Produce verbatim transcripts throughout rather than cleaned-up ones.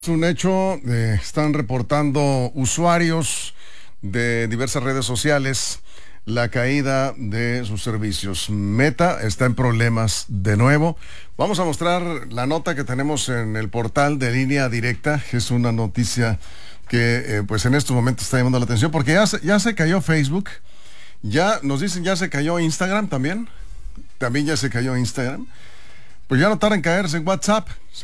Es un hecho, eh, están reportando usuarios de diversas redes sociales la caída de sus servicios. Meta está en problemas de nuevo. Vamos a mostrar la nota que tenemos en el portal de Línea Directa. Es una noticia que eh, pues en estos momentos está llamando la atención porque ya se, ya se cayó Facebook. Ya nos dicen ya se cayó Instagram también. También ya se cayó Instagram. Pues ya no tarda en caerse en WhatsApp, ¿sí?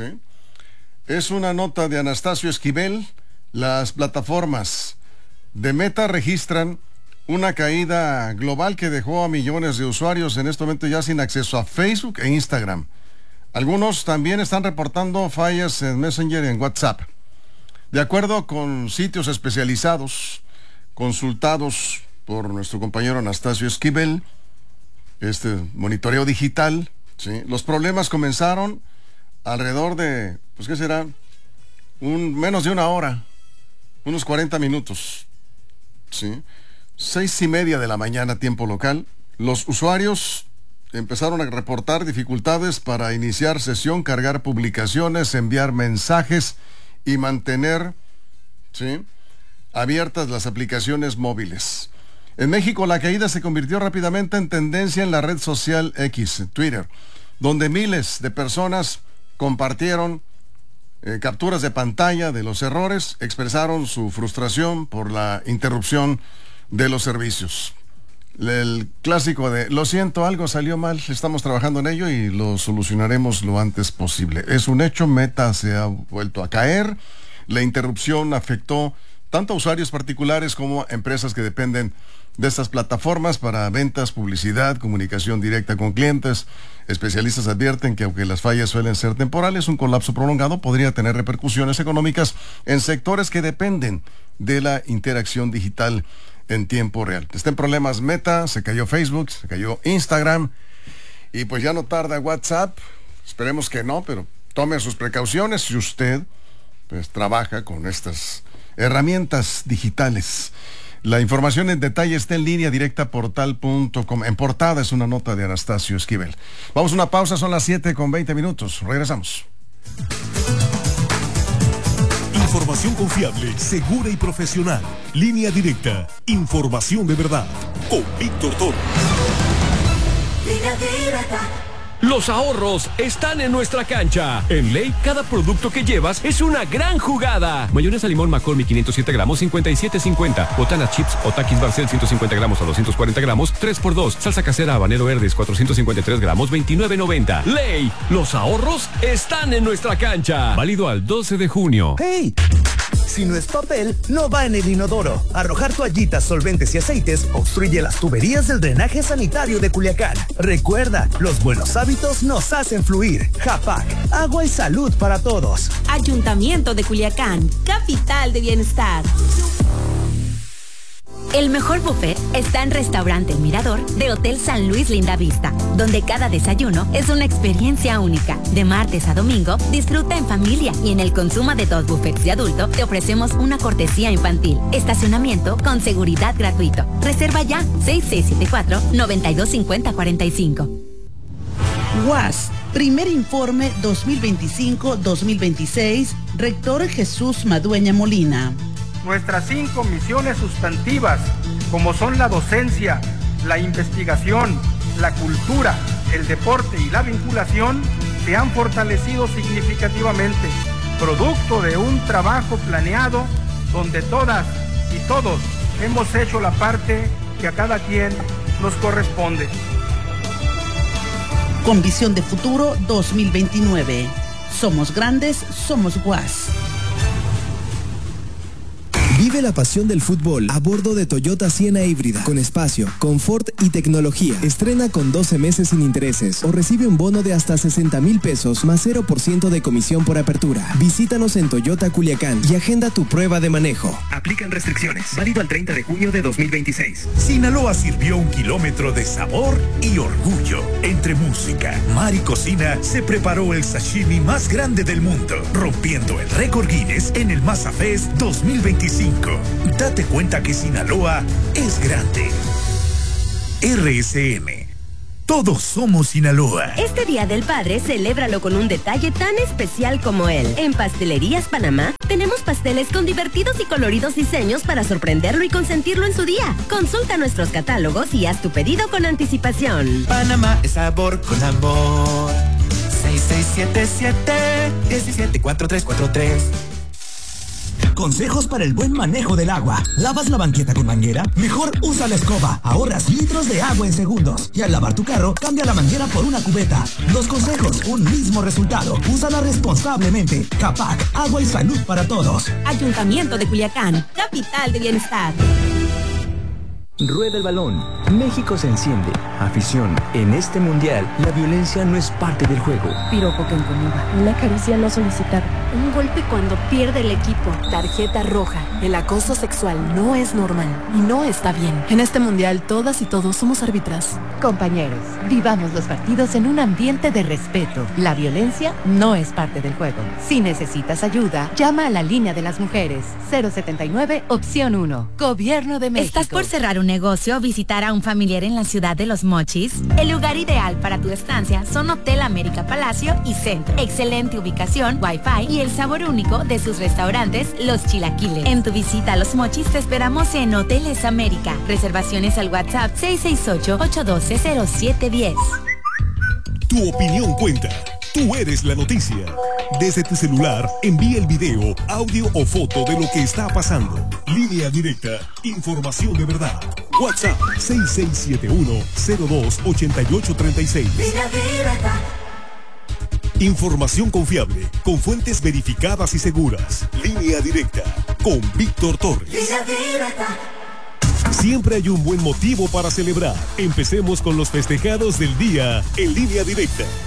Es una nota de Anastasio Esquivel. Las plataformas de Meta registran una caída global que dejó a millones de usuarios en este momento ya sin acceso a Facebook e Instagram. Algunos también están reportando fallas en Messenger y en WhatsApp. De acuerdo con sitios especializados consultados por nuestro compañero Anastasio Esquivel, este monitoreo digital, ¿sí? Los problemas comenzaron alrededor de, pues qué será, un, menos de una hora, unos cuarenta minutos, ¿sí? Seis y media de la mañana, tiempo local. Los usuarios empezaron a reportar dificultades para iniciar sesión, cargar publicaciones, enviar mensajes y mantener, ¿sí?, abiertas las aplicaciones móviles. En México, la caída se convirtió rápidamente en tendencia en la red social X, Twitter, donde miles de personas compartieron eh, capturas de pantalla de los errores, expresaron su frustración por la interrupción de los servicios. El clásico de, lo siento, algo salió mal, estamos trabajando en ello y lo solucionaremos lo antes posible. Es un hecho, Meta se ha vuelto a caer. La interrupción afectó tanto a usuarios particulares como a empresas que dependen de estas plataformas para ventas, publicidad, comunicación directa con clientes. Especialistas advierten que aunque las fallas suelen ser temporales, un colapso prolongado podría tener repercusiones económicas en sectores que dependen de la interacción digital en tiempo real. Está en problemas Meta, se cayó Facebook, se cayó Instagram y pues ya no tarda WhatsApp. Esperemos que no, pero tome sus precauciones si usted pues trabaja con estas herramientas digitales. La información en detalle está en línea directa portal punto com. En portada es una nota de Anastasio Esquivel. Vamos a una pausa, son las siete con veinte minutos. Regresamos. Información confiable, segura y profesional. Línea Directa. Información de verdad. Con Víctor Toro. Línea Directa. Los ahorros están en nuestra cancha. En Ley, cada producto que llevas es una gran jugada. Mayonesa limón McCormick quinientos siete gramos, cincuenta y siete cincuenta. Botana chips o Takis Barcel ciento cincuenta gramos a doscientos cuarenta gramos, tres por dos. Salsa casera habanero Herdes cuatrocientos cincuenta y tres gramos, veintinueve noventa. Ley, los ahorros están en nuestra cancha. Válido al doce de junio. ¡Hey! Si no es papel, no va en el inodoro. Arrojar toallitas, solventes y aceites obstruye las tuberías del drenaje sanitario de Culiacán. Recuerda, los buenos hábitos nos hacen fluir. Japac, agua y salud para todos. Ayuntamiento de Culiacán, capital de bienestar. El mejor buffet está en Restaurante El Mirador de Hotel San Luis Linda Vista, donde cada desayuno es una experiencia única. De martes a domingo, disfruta en familia y en el consumo de dos buffets de adulto te ofrecemos una cortesía infantil. Estacionamiento con seguridad gratuito. Reserva ya seis seis siete cuatro, nueve dos cinco cero cuatro cinco. U A S, primer informe dos mil veinticinco dos mil veintiséis, Rector Jesús Madueña Molina. Nuestras cinco misiones sustantivas, como son la docencia, la investigación, la cultura, el deporte y la vinculación, se han fortalecido significativamente, producto de un trabajo planeado donde todas y todos hemos hecho la parte que a cada quien nos corresponde. Con visión de futuro dos mil veintinueve. Somos grandes, somos U A S. Vive la pasión del fútbol a bordo de Toyota Siena híbrida, con espacio, confort y tecnología. Estrena con doce meses sin intereses o recibe un bono de hasta sesenta mil pesos más cero por ciento de comisión por apertura. Visítanos en Toyota Culiacán y agenda tu prueba de manejo. Aplican restricciones. Válido al treinta de junio de dos mil veintiséis. Sinaloa sirvió un kilómetro de sabor y orgullo. Entre música, mar y cocina, se preparó el sashimi más grande del mundo, rompiendo el récord Guinness en el Masa Fest dos mil veinticinco. Date cuenta que Sinaloa es grande. R S M. Todos somos Sinaloa. Este Día del Padre, celébralo con un detalle tan especial como él. En Pastelerías Panamá, tenemos pasteles con divertidos y coloridos diseños para sorprenderlo y consentirlo en su día. Consulta nuestros catálogos y haz tu pedido con anticipación. Panamá es sabor con amor. seis seis siete siete, uno siete cuatro tres cuatro tres. Consejos para el buen manejo del agua. ¿Lavas la banqueta con manguera? Mejor usa la escoba. Ahorras litros de agua en segundos. Y al lavar tu carro, cambia la manguera por una cubeta. Dos consejos, un mismo resultado. Úsala responsablemente. Capac, agua y salud para todos. Ayuntamiento de Culiacán, capital de bienestar. Rueda el balón. México se enciende. Afición. En este mundial, la violencia no es parte del juego. Piropo que incomoda. Una caricia no solicitada. Un golpe cuando pierde el equipo. Tarjeta roja. El acoso sexual no es normal y no está bien. En este mundial, todas y todos somos árbitras. Compañeros, vivamos los partidos en un ambiente de respeto. La violencia no es parte del juego. Si necesitas ayuda, llama a la línea de las mujeres. cero setenta y nueve, opción uno. Gobierno de México. ¿Estás por cerrar un negocio o visitar a un familiar en la ciudad de Los Mochis? El lugar ideal para tu estancia son Hotel América Palacio y Centro. Excelente ubicación, wifi y el sabor único de sus restaurantes, Los Chilaquiles. En tu visita a Los Mochis te esperamos en Hoteles América. Reservaciones al WhatsApp seis seis ocho, ocho uno dos, cero siete uno cero. Tu opinión cuenta. Tú eres la noticia. Desde tu celular, envía el video, audio o foto de lo que está pasando. Línea directa. Información de verdad. WhatsApp seis seis siete uno, cero dos, ocho ocho tres seis. Línea directa. Información confiable, con fuentes verificadas y seguras. Línea directa, con Víctor Torres. Línea directa. Siempre hay un buen motivo para celebrar. Empecemos con los festejados del día en Línea Directa.